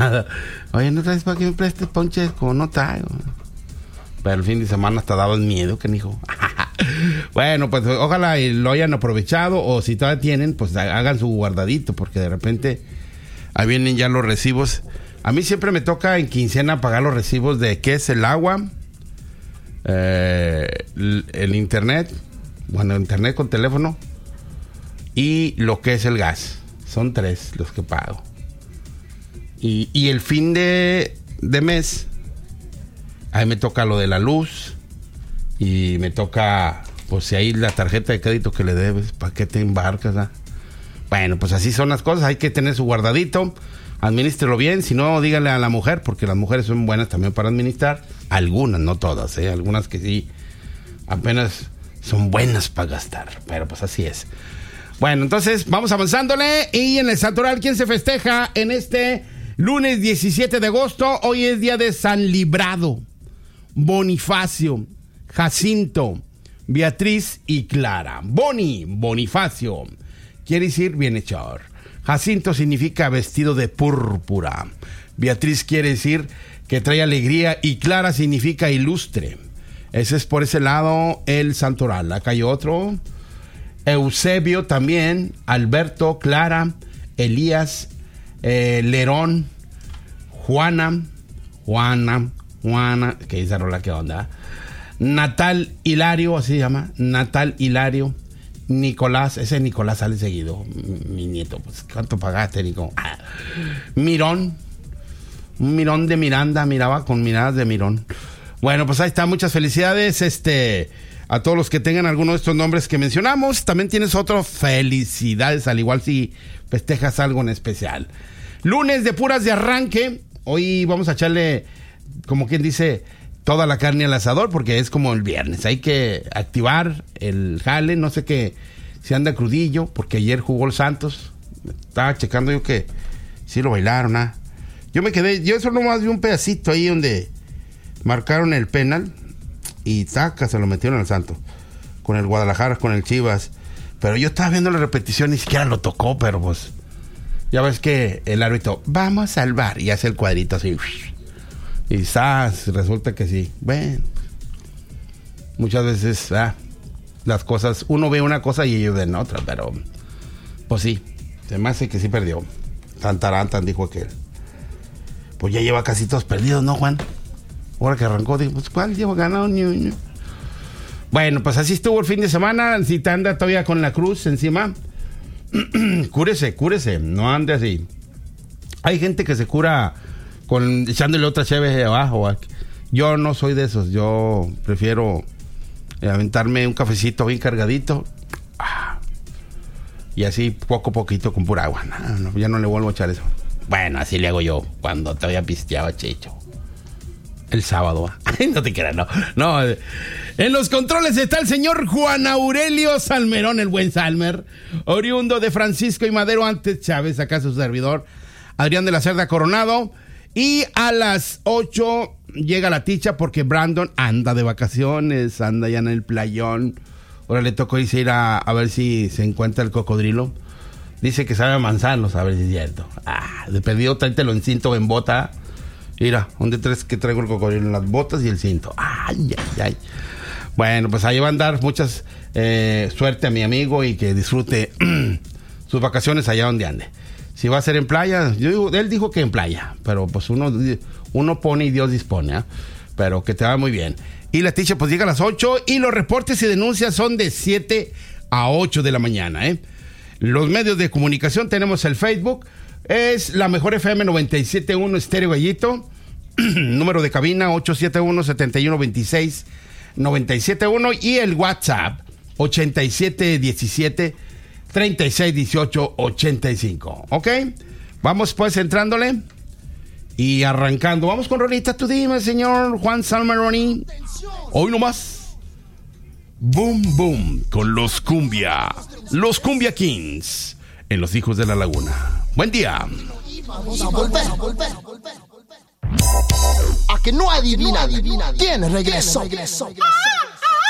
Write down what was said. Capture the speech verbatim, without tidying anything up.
llamada. Oye, ¿no traes para que me prestes ponches? Como no traigo. Pero el fin de semana hasta daba miedo, que hijo. Bueno, pues ojalá lo hayan aprovechado, o si todavía tienen, pues hagan su guardadito, porque de repente ahí vienen ya los recibos. A mí siempre me toca en quincena pagar los recibos de qué es el agua, eh, el, el internet, bueno, internet con teléfono, y lo que es el gas. Son tres los que pago. Y, y el fin de, de mes, ahí me toca lo de la luz, y me toca, pues si hay la tarjeta de crédito que le debes, ¿para qué te embarcas? ¿Ah? Bueno, pues así son las cosas, hay que tener su guardadito, administrelo bien, si no, díganle a la mujer, porque las mujeres son buenas también para administrar, algunas, no todas, ¿eh? Algunas que sí, apenas son buenas para gastar, pero pues así es. Bueno, entonces vamos avanzándole, y en el Santoral, ¿quién se festeja en este lunes diecisiete de agosto? Hoy es día de San Librado, Bonifacio, Jacinto, Beatriz y Clara. Boni, Bonifacio, quiere decir bienhechor. Jacinto significa vestido de púrpura. Beatriz quiere decir que trae alegría, y Clara significa ilustre. Ese es por ese lado el santoral. Acá hay otro. Eusebio también, Alberto, Clara, Elías, eh, Lerón, Juana, Juana, Juana, que dice rola, ¿qué onda? Natal Hilario, así se llama, Natal Hilario, Nicolás, ese Nicolás sale seguido, mi, mi nieto, pues, ¿cuánto pagaste, Nico? Ah. Mirón, un Mirón de Miranda, miraba con miradas de Mirón. Bueno, pues ahí está, muchas felicidades, este, a todos los que tengan alguno de estos nombres que mencionamos. También tienes otro, felicidades, al igual si festejas algo en especial. Lunes de puras de arranque, hoy vamos a echarle, como quien dice, toda la carne al asador, porque es como el viernes, hay que activar el jale, no sé qué, si anda crudillo, porque ayer jugó el Santos, estaba checando yo que sí lo bailaron, ¿ah? Yo me quedé, yo solo más vi un pedacito ahí donde marcaron el penal, y saca, se lo metieron al Santos, con el Guadalajara, con el Chivas, pero yo estaba viendo la repetición, ni siquiera lo tocó, pero pues, ya ves que el árbitro, vamos a salvar, y hace el cuadrito así, y ¡zas! Resulta que sí. Bueno, muchas veces ah, las cosas, uno ve una cosa y ellos ven otra, pero pues sí, se me hace que sí perdió. Tantarantan, dijo aquel. Pues ya lleva casi todos perdidos, ¿no, Juan? Ahora que arrancó, dijo, pues ¿cuál lleva ganado? Ni, ni. Bueno, pues así estuvo el fin de semana. Si te anda todavía con la cruz encima, cúrese, cúrese, no ande así. Hay gente que se cura con echándole otra cheve abajo. Yo no soy de esos. Yo prefiero aventarme un cafecito bien cargadito, y así poco a poquito con pura agua. No, no, ya no le vuelvo a echar eso. Bueno, así le hago yo cuando todavía pisteaba Checho el sábado. Ay, no te creas, no. No. En los controles está el señor Juan Aurelio Salmerón, el buen Salmer, oriundo de Francisco y Madero, antes Chávez, acá su servidor, Adrián de la Cerda Coronado. Y a las ocho llega la ticha, porque Brandon anda de vacaciones, anda ya en el playón. Ahora le tocó irse ir a, a ver si se encuentra el cocodrilo. Dice que sabe a manzanos, a ver si es cierto. Ah, de perdido tráetelo en cinto o en bota. Mira, ¿dónde traes que traigo el cocodrilo? En las botas y el cinto. Ay, ay, ay. Bueno, pues ahí va a andar. Muchas eh, suerte a mi amigo, y que disfrute sus vacaciones allá donde ande. Si va a ser en playa, yo digo, él dijo que en playa, pero pues uno, uno pone y Dios dispone, ¿eh? Pero que te va muy bien. Y la ticha pues llega a las ocho, y los reportes y denuncias son de siete a ocho de la mañana, ¿eh? Los medios de comunicación, tenemos el Facebook, es la mejor F M noventa y siete punto uno Estéreo Gallito, número de cabina ocho siete uno, siete uno dos seis, nueve siete uno, y el WhatsApp ochenta y siete diecisiete, treinta y seis dieciocho, ochenta y cinco. ¿Ok? Vamos pues entrándole y arrancando. Vamos con rolita, tú dime, señor Juan Salmeroni. Hoy nomás, boom boom con los cumbia, los cumbia kings en Los Hijos de la Laguna. Buen día. Vamos a volver, a volver, a volver, a volver. A que no adivina, adivina quién regresó. ¿Quién regresó?